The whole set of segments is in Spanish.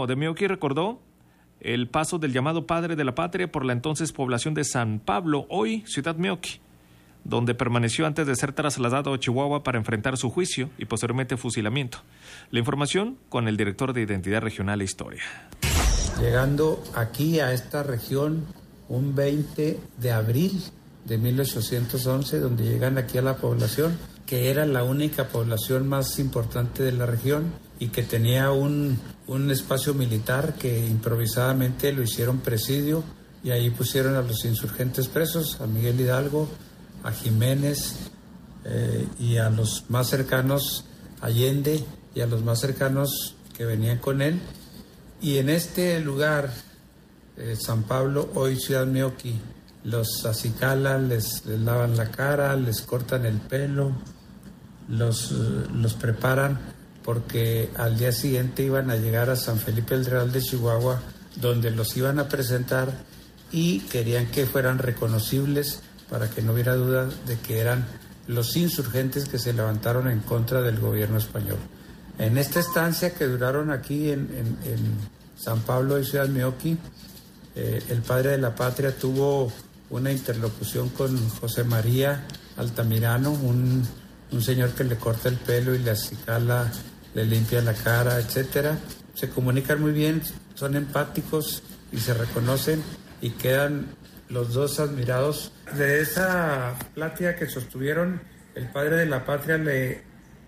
gobierno de Meoqui recordó el paso del llamado padre de la patria por la entonces población de San Pablo, hoy Ciudad Meoqui, donde permaneció antes de ser trasladado a Chihuahua para enfrentar su juicio y posteriormente fusilamiento. La información con el director de Identidad Regional e Historia. Llegando aquí a esta región un 20 de abril de 1811, donde llegan aquí a la población, que era la única población más importante de la región y que tenía un espacio militar que improvisadamente lo hicieron presidio, y ahí pusieron a los insurgentes presos, a Miguel Hidalgo, a Jiménez y a los más cercanos, Allende, y a los más cercanos que venían con él. Y en este lugar, San Pablo, hoy Ciudad Meoqui, los acicalan, les lavan la cara, les cortan el pelo, los preparan, porque al día siguiente iban a llegar a San Felipe el Real de Chihuahua, donde los iban a presentar y querían que fueran reconocibles para que no hubiera duda de que eran los insurgentes que se levantaron en contra del gobierno español. En esta estancia que duraron aquí en San Pablo y Ciudad Meoqui, el padre de la patria tuvo una interlocución con José María Altamirano, un señor que le corta el pelo y le acicala, le limpia la cara, etcétera. Se comunican muy bien, son empáticos y se reconocen, y quedan los dos admirados. De esa plática que sostuvieron, el padre de la patria le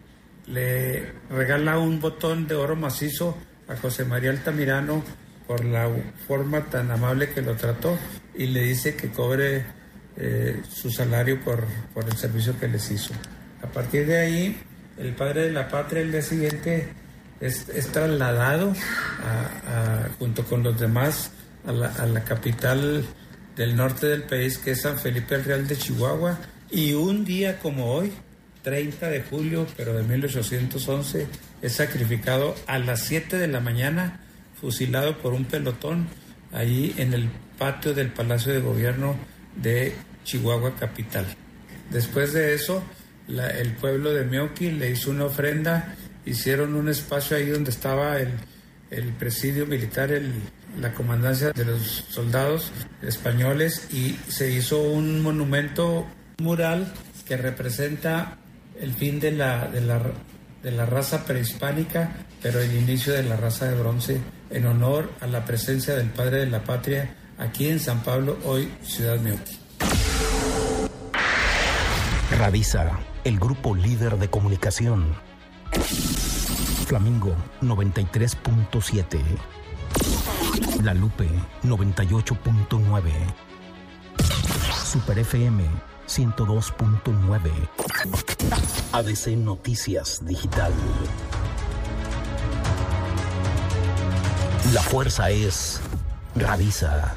regala un botón de oro macizo a José María Altamirano por la forma tan amable que lo trató, y le dice que cobre su salario por el servicio que les hizo. A partir de ahí, el padre de la patria el día siguiente es trasladado junto con los demás a la capital del norte del país, que es San Felipe el Real de Chihuahua, y un día como hoy, 30 de julio, pero de 1811, es sacrificado a las 7 de la mañana, fusilado por un pelotón, ahí en el patio del Palacio de Gobierno de Chihuahua capital. Después de eso, el pueblo de Meoqui le hizo una ofrenda, hicieron un espacio ahí donde estaba el presidio militar, la comandancia de los soldados españoles, y se hizo un monumento mural que representa el fin de la raza prehispánica, pero el inicio de la raza de bronce, en honor a la presencia del padre de la patria aquí en San Pablo, hoy Ciudad Meoqui. Radisa, el grupo líder de comunicación. Flamingo 93.7. La Lupe 98.9. Super FM 102.9. ADC Noticias Digital. La fuerza es Radisa.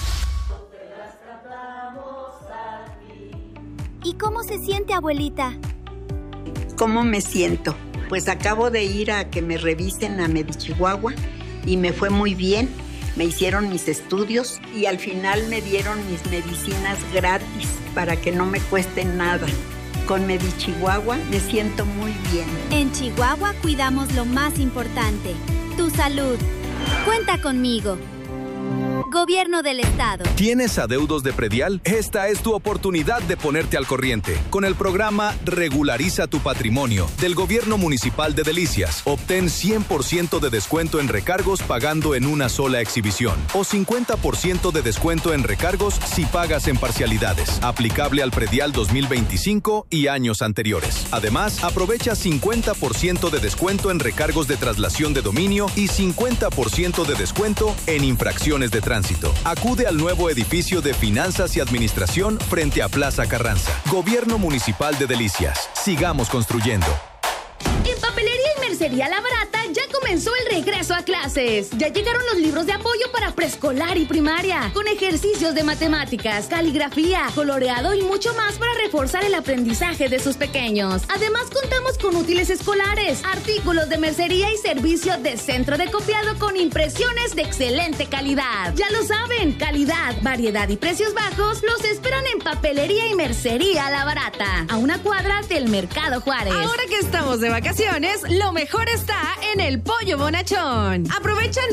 ¿Y cómo se siente, abuelita? ¿Cómo me siento? Pues acabo de ir a que me revisen a Medichihuahua y me fue muy bien. Me hicieron mis estudios y al final me dieron mis medicinas gratis para que no me cuesten nada. Con Medichihuahua me siento muy bien. En Chihuahua cuidamos lo más importante, tu salud. Cuenta conmigo. Gobierno del Estado. ¿Tienes adeudos de predial? Esta es tu oportunidad de ponerte al corriente. Con el programa Regulariza tu Patrimonio del Gobierno Municipal de Delicias, obtén 100% de descuento en recargos pagando en una sola exhibición, o 50% de descuento en recargos si pagas en parcialidades, aplicable al predial 2025 y años anteriores. Además, aprovecha 50% de descuento en recargos de traslación de dominio y 50% de descuento en infracciones de tránsito. Acude al nuevo edificio de Finanzas y Administración frente a Plaza Carranza. Gobierno Municipal de Delicias. Sigamos construyendo. En Papelería y Mercería La Barata ya comenzó el regreso a clases. Ya llegaron los libros de apoyo para preescolar y primaria, con ejercicios de matemáticas, caligrafía, coloreado y mucho más para reforzar el aprendizaje de sus pequeños. Además, contamos con útiles escolares, artículos de mercería y servicio de centro de copiado con impresiones de excelente calidad. Ya lo saben, calidad, variedad y precios bajos los esperan en Papelería y Mercería La Barata, a una cuadra del Mercado Juárez. Ahora que estamos de vacaciones, lo mejor está en el Pollo Bonachón. Aprovechan